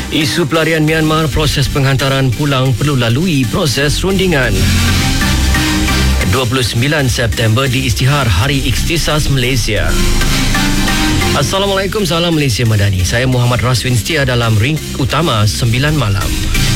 Isu pelarian Myanmar, proses penghantaran pulang perlu lalui proses rundingan. 29 September diisytihar Hari Ikhtisas Malaysia. Assalamualaikum, salam Malaysia Madani. Saya Muhammad Raswin setia dalam ring utama 9 malam.